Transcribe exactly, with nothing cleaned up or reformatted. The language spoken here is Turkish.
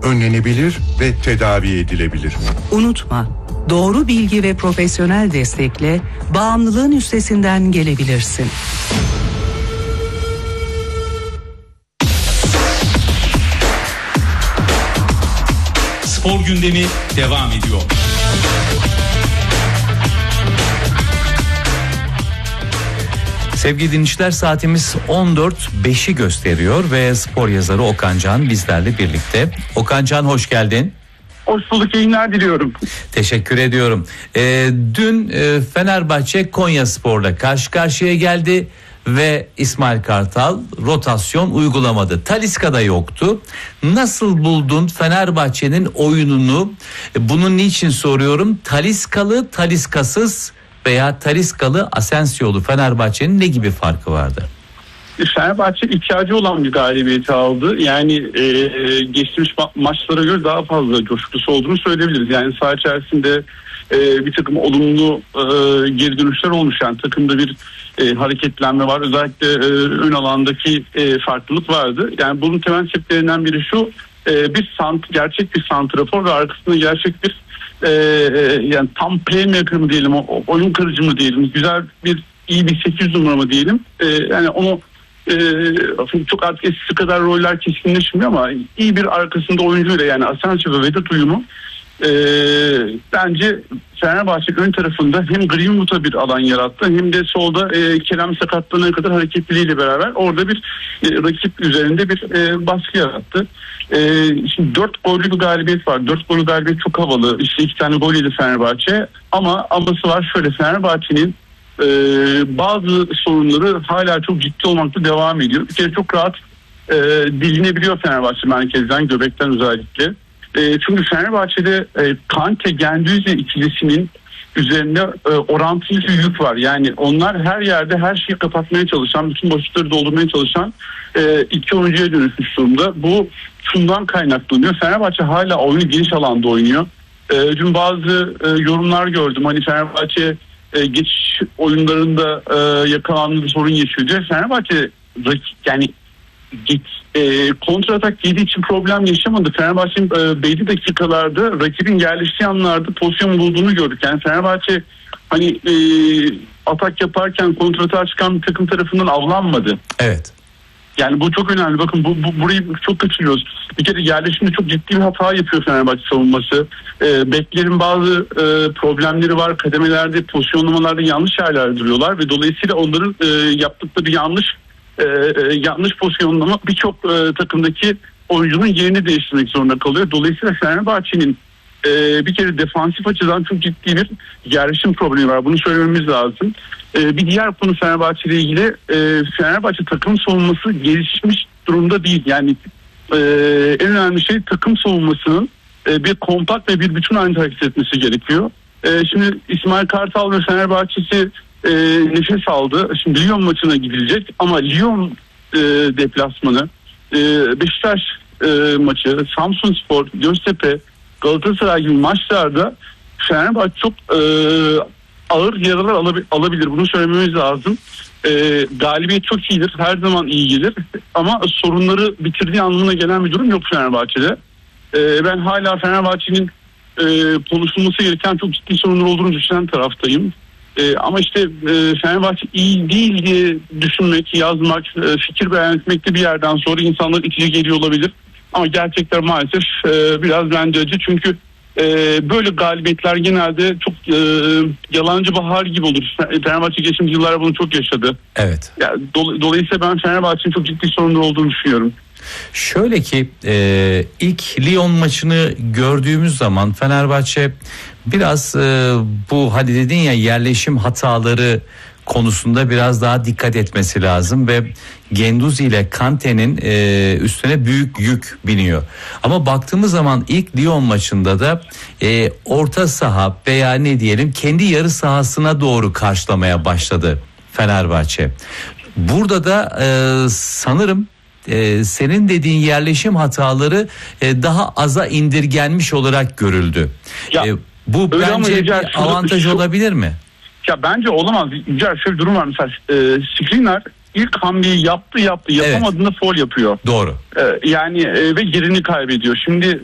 önlenebilir ve tedavi edilebilir. Unutma, doğru bilgi ve profesyonel destekle bağımlılığın üstesinden gelebilirsin. Spor gündemi devam ediyor. Sevgili dinleyiciler, saatimiz on dört beşi gösteriyor ve spor yazarı Okan Can bizlerle birlikte. Okan Can, hoş geldin. Hoş bulduk, yayınlar diliyorum. Teşekkür ediyorum. Ee, dün e, Fenerbahçe Konyaspor'la karşı karşıya geldi ve İsmail Kartal rotasyon uygulamadı. Talisca'da yoktu. Nasıl buldun Fenerbahçe'nin oyununu? Bunun niçin soruyorum? Taliscalı, Talisca'sız veya Taliscalı, Asensio'lu Fenerbahçe'nin ne gibi farkı vardı? Fenerbahçe ihtiyacı olan bir galibiyeti aldı. Yani e, geçmiş ma- maçlara göre daha fazla coşkusu olduğunu söyleyebiliriz. Yani saha içerisinde e, bir takım olumlu e, geri dönüşler olmuş. Yani takımda bir e, hareketlenme var. Özellikle e, ön alandaki e, farklılık vardı. Yani bunun temel sebeplerinden biri şu: e, bir sant, gerçek bir santrafor ve arkasında gerçek bir e, e, yani tam playmaker mı diyelim, o, oyun kırıcı mı diyelim, güzel bir iyi bir sekiz numara mı diyelim. E, yani onu Ee, çok artık eskisi kadar roller kesinleşmiyor ama iyi bir arkasında oyuncuyla, yani Asensio ve Vedat uyumu e, bence Fenerbahçe ön tarafında hem Greenwood'a bir alan yarattı hem de solda e, Kerem sakatlığına kadar hareketliliğiyle beraber orada bir e, rakip üzerinde bir e, baskı yarattı. E, şimdi dört gollü bir galibiyet var. Dört gollü galibiyet çok havalı. İşte iki tane gol yedi Fenerbahçe, ama aması var şöyle: Fenerbahçe'nin Ee, bazı sorunları hala çok ciddi olmakta devam ediyor. Bir kere çok rahat e, dilinebiliyor Fenerbahçe merkezden, göbekten özellikle. E, çünkü Fenerbahçe'de e, Kante Gendüzi ikilisinin üzerinde e, orantılı bir yük var. Yani onlar her yerde her şeyi kapatmaya çalışan, bütün boşlukları doldurmaya çalışan e, iki oyuncuya dönüşmüş durumda. Bu şundan kaynaklanıyor: Fenerbahçe hala oyunu geniş alanda oynuyor. E, dün bazı e, yorumlar gördüm. Hani Fenerbahçe E, geçiş oyunlarında e, yakalandığı sorun yaşıyor diyor. Fenerbahçe yani geç, e, kontratak yediği için problem yaşamadı. Fenerbahçe'nin e, belli dakikalarda rakibin yerleştiği anlarda pozisyon bulduğunu gördük. Yani Fenerbahçe hani e, atak yaparken kontratağa çıkan bir takım tarafından avlanmadı. Evet. Yani bu çok önemli. Bakın bu, bu burayı çok kaçırıyoruz. Bir kere yerleşimde çok ciddi bir hata yapıyor Fenerbahçe savunması. E, beklerin bazı e, problemleri var. Kademelerde, pozisyonlamalarda yanlış yerlerde duruyorlar ve dolayısıyla onların e, yaptıkları yanlış e, e, yanlış pozisyonlama birçok e, takımdaki oyuncunun yerini değiştirmek zorunda kalıyor. Dolayısıyla Fenerbahçe'nin e, bir kere defansif açıdan çok ciddi bir yerleşim problemi var. Bunu söylememiz lazım. E, bir diğer konu Fenerbahçe ile ilgili, e, Fenerbahçe takım savunması gelişmiş durumda değil. Yani e, en önemli şey takım savunmasının e, bir kompakt ve bir bütün halinde hareket etmesi gerekiyor. E, şimdi İsmail Kartal ve Fenerbahçe'si e, nefes aldı. Şimdi Lyon maçına gidilecek ama Lyon e, deplasmanı, e, Beşiktaş e, maçı, Samsunspor, Göztepe, Galatasaray gibi maçlarda Fenerbahçe çok e, ağır yaralar alab- alabilir. Bunu söylememiz lazım. E, galibiyet çok iyidir. Her zaman iyi gelir. Ama sorunları bitirdiği anlamına gelen bir durum yok Fenerbahçe'de. E, ben hala Fenerbahçe'nin e, konuşulması gereken çok ciddi sorunlar olduğunu düşünen taraftayım. E, ama işte e, Fenerbahçe iyi değil diye düşünmek, yazmak, e, fikir beyan etmek de bir yerden sonra insanlar itici geliyor olabilir. Ama gerçekler maalesef e, biraz bence acı. Çünkü e, böyle galibiyetler genelde çok e, yalancı bahar gibi olur. Fenerbahçe geçtiğimiz yıllarda bunu çok yaşadı. Evet. Yani, do- dolayısıyla ben Fenerbahçe'nin çok ciddi sorunlar olduğunu düşünüyorum. Şöyle ki e, ilk Lyon maçını gördüğümüz zaman Fenerbahçe biraz e, bu hadi dedin ya yerleşim hataları konusunda biraz daha dikkat etmesi lazım ve Gendouzi ile Kante'nin e, üstüne büyük yük biniyor. Ama baktığımız zaman ilk Lyon maçında da e, orta saha veya ne diyelim kendi yarı sahasına doğru karşılamaya başladı Fenerbahçe. Burada da e, sanırım e, senin dediğin yerleşim hataları e, daha aza indirgenmiş olarak görüldü. Ya, e, bu bence bir avantaj şu... olabilir mi? Ya bence olamaz. Yücel, şöyle bir durum var mesela. E, Skriniar ilk hamleyi yaptı yaptı yapamadığında evet. Foul yapıyor. Doğru. E, yani e, ve yerini kaybediyor. Şimdi